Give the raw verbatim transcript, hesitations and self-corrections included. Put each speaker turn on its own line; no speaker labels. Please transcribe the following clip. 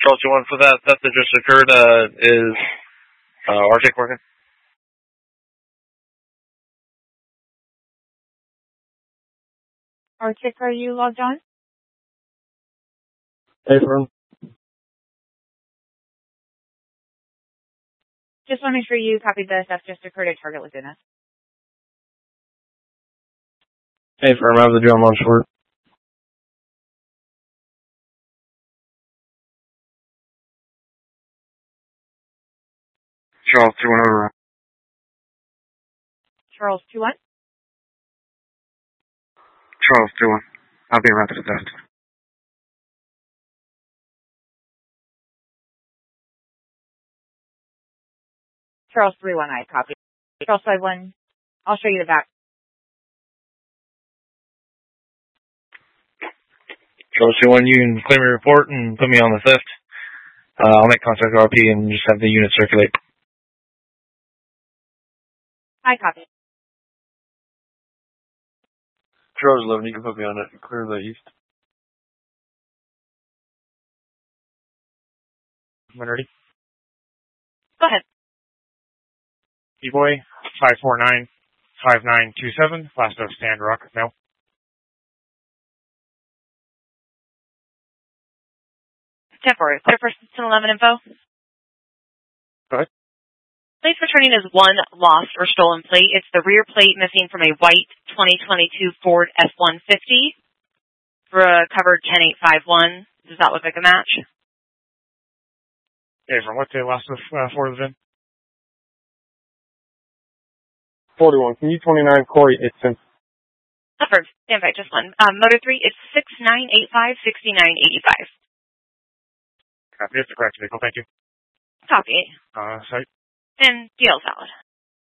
Charles two one for that theft that just occurred. Uh, is uh, Arctic working?
Arctic, are you logged on?
Hey, firm.
Just want to make sure you copied the theft just occurred at Target within us.
Hey, firm. I have the drum on short.
Charles two one over.
Charles two one?
Charles two one. I'll be around to the theft.
Charles three one, I copied. Charles five one, I'll show you the back.
Charles two one, you can claim your report and put me on the theft. Uh, I'll make contact with R P and just have the unit circulate.
I copy.
Charles eleven, you can put me on it. Clear the east.
When ready?
Go ahead.
B-Boy, five four nine, five nine two seven, last of Stand Rock, no.
Temporary. Clear for System eleven info.
Go ahead.
Plate returning is one lost or stolen plate. It's the rear plate missing from a white twenty twenty-two Ford F one fifty for a covered ten eight five one. Does that look like a match?
Okay, from what day last of uh, Ford was in?
forty-one. Can you twenty-nine Corey? It's since.
Covered. Stand by, just one. Um, motor three, it's six nine eight five, six nine eight five.
Copy. It's the correct vehicle. Thank you.
Copy.
Uh, site.
And D L valid.